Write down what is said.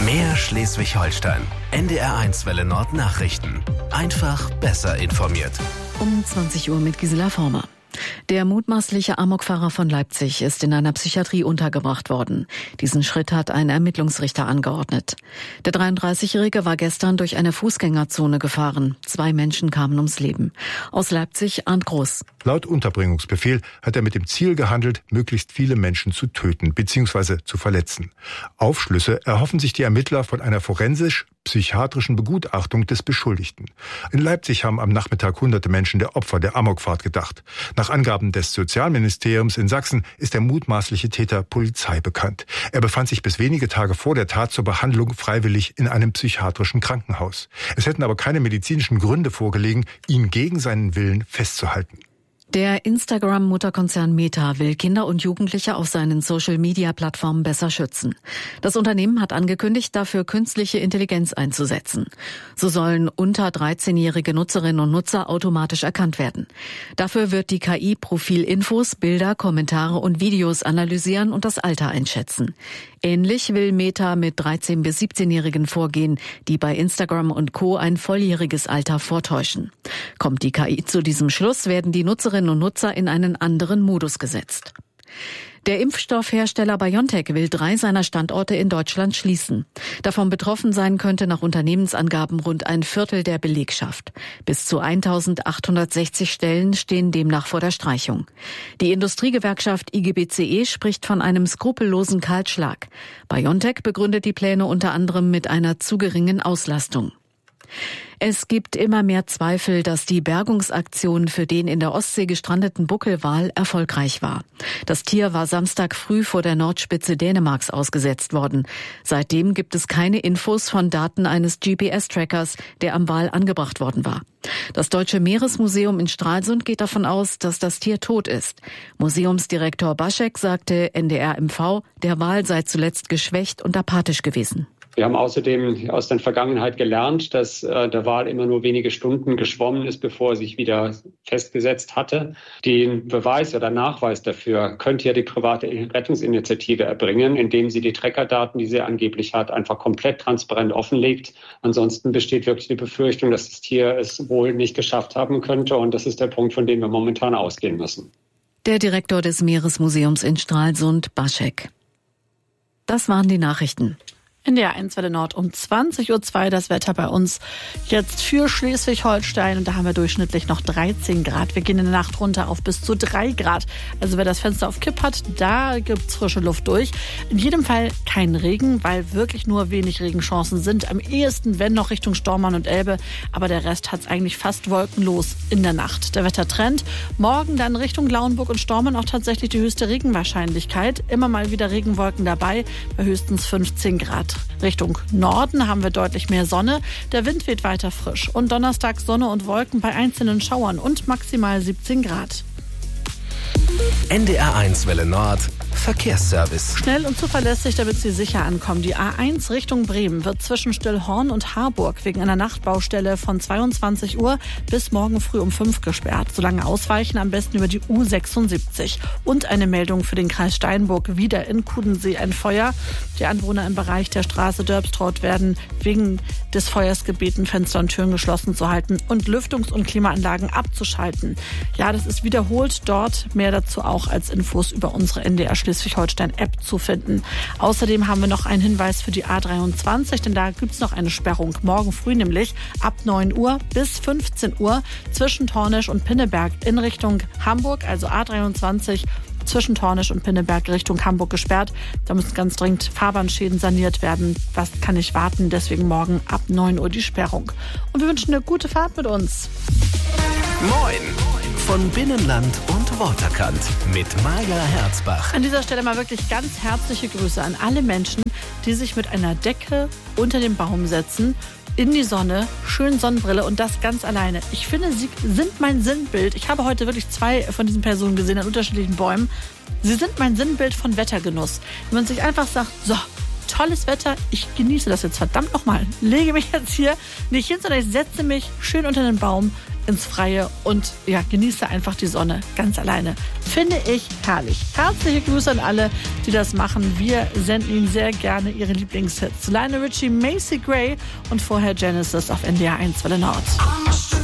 Mehr Schleswig-Holstein. NDR1 Welle Nord Nachrichten. Einfach besser informiert. Um 20 Uhr mit Gisela Former. Der mutmaßliche Amokfahrer von Leipzig ist in einer Psychiatrie untergebracht worden. Diesen Schritt hat ein Ermittlungsrichter angeordnet. Der 33-Jährige war gestern durch eine Fußgängerzone gefahren. 2 Menschen kamen ums Leben. Aus Leipzig, Arndt Groß. Laut Unterbringungsbefehl hat er mit dem Ziel gehandelt, möglichst viele Menschen zu töten bzw. zu verletzen. Aufschlüsse erhoffen sich die Ermittler von einer forensisch-psychiatrischen Begutachtung des Beschuldigten. In Leipzig haben am Nachmittag hunderte Menschen der Opfer der Amokfahrt gedacht. Nach Angaben des Sozialministeriums in Sachsen ist der mutmaßliche Täter Polizei bekannt. Er befand sich bis wenige Tage vor der Tat zur Behandlung freiwillig in einem psychiatrischen Krankenhaus. Es hätten aber keine medizinischen Gründe vorgelegen, ihn gegen seinen Willen festzuhalten. Der Instagram-Mutterkonzern Meta will Kinder und Jugendliche auf seinen Social-Media-Plattformen besser schützen. Das Unternehmen hat angekündigt, dafür künstliche Intelligenz einzusetzen. So sollen unter 13-jährige Nutzerinnen und Nutzer automatisch erkannt werden. Dafür wird die KI Profilinfos, Bilder, Kommentare und Videos analysieren und das Alter einschätzen. Ähnlich will Meta mit 13- bis 17-Jährigen vorgehen, die bei Instagram und Co. ein volljähriges Alter vortäuschen. Kommt die KI zu diesem Schluss, werden die Nutzerinnen und Nutzer in einen anderen Modus gesetzt. Der Impfstoffhersteller BioNTech will 3 seiner Standorte in Deutschland schließen. Davon betroffen sein könnte nach Unternehmensangaben rund ein Viertel der Belegschaft. Bis zu 1860 Stellen stehen demnach vor der Streichung. Die Industriegewerkschaft IGBCE spricht von einem skrupellosen Kahlschlag. BioNTech begründet die Pläne unter anderem mit einer zu geringen Auslastung. Es gibt immer mehr Zweifel, dass die Bergungsaktion für den in der Ostsee gestrandeten Buckelwal erfolgreich war. Das Tier war Samstag früh vor der Nordspitze Dänemarks ausgesetzt worden. Seitdem gibt es keine Infos von Daten eines GPS-Trackers, der am Wal angebracht worden war. Das Deutsche Meeresmuseum in Stralsund geht davon aus, dass das Tier tot ist. Museumsdirektor Baschek sagte NDR MV, der Wal sei zuletzt geschwächt und apathisch gewesen. Wir haben außerdem aus der Vergangenheit gelernt, dass der Wal immer nur wenige Stunden geschwommen ist, bevor er sich wieder festgesetzt hatte. Den Beweis oder Nachweis dafür könnte ja die private Rettungsinitiative erbringen, indem sie die Trackerdaten, die sie angeblich hat, einfach komplett transparent offenlegt. Ansonsten besteht wirklich die Befürchtung, dass das Tier es wohl nicht geschafft haben könnte. Und das ist der Punkt, von dem wir momentan ausgehen müssen. Der Direktor des Meeresmuseums in Stralsund, Baschek. Das waren die Nachrichten. NDR1 Welle Nord um 20.02 Uhr das Wetter bei uns jetzt für Schleswig-Holstein und da haben wir durchschnittlich noch 13 Grad. Wir gehen in der Nacht runter auf bis zu 3 Grad. Also wer das Fenster auf Kipp hat, da gibt's frische Luft durch. In jedem Fall kein Regen, weil wirklich nur wenig Regenchancen sind. Am ehesten, wenn noch Richtung Stormarn und Elbe, aber der Rest hat's eigentlich fast wolkenlos in der Nacht. Der Wettertrend, morgen dann Richtung Lauenburg und Stormarn auch tatsächlich die höchste Regenwahrscheinlichkeit. Immer mal wieder Regenwolken dabei, bei höchstens 15 Grad. Richtung Norden haben wir deutlich mehr Sonne. Der Wind weht weiter frisch. Und Donnerstag Sonne und Wolken bei einzelnen Schauern und maximal 17 Grad. NDR1 Welle Nord Verkehrsservice. Schnell und zuverlässig, damit Sie sicher ankommen. Die A1 Richtung Bremen wird zwischen Stillhorn und Harburg wegen einer Nachtbaustelle von 22 Uhr bis morgen früh um 5 gesperrt. Solange ausweichen, am besten über die U76. Und eine Meldung für den Kreis Steinburg. Wieder in Kudensee ein Feuer. Die Anwohner im Bereich der Straße Dörpstraut werden wegen des Feuers gebeten, Fenster und Türen geschlossen zu halten und Lüftungs- und Klimaanlagen abzuschalten. Ja, das ist wiederholt dort. Mehr dazu auch als Infos über unsere NDR Schleswig-Holstein-App zu finden. Außerdem haben wir noch einen Hinweis für die A23, denn da gibt es noch eine Sperrung. Morgen früh nämlich ab 9 Uhr bis 15 Uhr zwischen Tornisch und Pinneberg in Richtung Hamburg, also A23 zwischen Tornisch und Pinneberg Richtung Hamburg gesperrt. Da müssen ganz dringend Fahrbahnschäden saniert werden. Das kann nicht warten, deswegen morgen ab 9 Uhr die Sperrung. Und wir wünschen eine gute Fahrt mit uns. Moin von Binnenland und Waterkant mit Maja Herzbach. An dieser Stelle mal wirklich ganz herzliche Grüße an alle Menschen, die sich mit einer Decke unter den Baum setzen, in die Sonne, schön Sonnenbrille und das ganz alleine. Ich finde, sie sind mein Sinnbild. Ich habe heute wirklich 2 von diesen Personen gesehen an unterschiedlichen Bäumen. Sie sind mein Sinnbild von Wettergenuss. Wenn man sich einfach sagt, so, tolles Wetter, ich genieße das jetzt verdammt nochmal. Lege mich jetzt hier nicht hin, sondern ich setze mich schön unter den Baum ins Freie und genieße einfach die Sonne ganz alleine. Finde ich herrlich. Herzliche Grüße an alle, die das machen. Wir senden Ihnen sehr gerne Ihre Lieblingshits. Lionel Richie, Macy Gray und vorher Genesis auf NDR 1 Welle Nord.